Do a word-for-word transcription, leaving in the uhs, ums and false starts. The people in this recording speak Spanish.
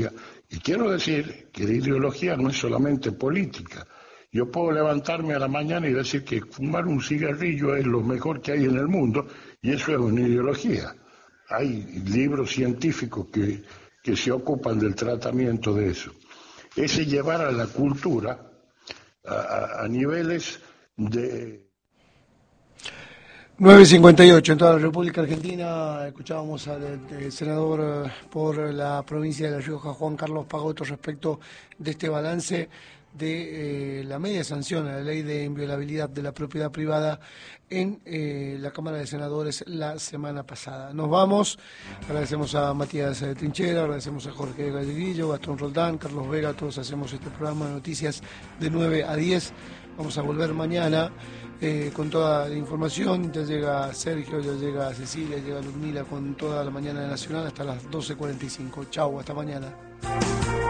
ideología. Y quiero decir que la ideología no es solamente política. Yo puedo levantarme a la mañana y decir que fumar un cigarrillo es lo mejor que hay en el mundo, y eso es una ideología. Hay libros científicos que, que se ocupan del tratamiento de eso. Ese llevar a la cultura a, a, a niveles de... nueve cincuenta y ocho en toda la República Argentina. Escuchábamos al, al senador por la provincia de La Rioja, Juan Carlos Pagotto, respecto de este balance de eh, la media sanción a la ley de inviolabilidad de la propiedad privada en eh, la Cámara de Senadores la semana pasada. Nos vamos, agradecemos a Matías Trinchera, agradecemos a Jorge Galleguillo, Gastón Roldán, Carlos Vega, todos hacemos este programa de noticias de nueve a diez. Vamos a volver mañana eh, con toda la información. Ya llega Sergio, ya llega Cecilia, llega Ludmila con toda la mañana de Nacional hasta las doce cuarenta y cinco. Chau, hasta mañana.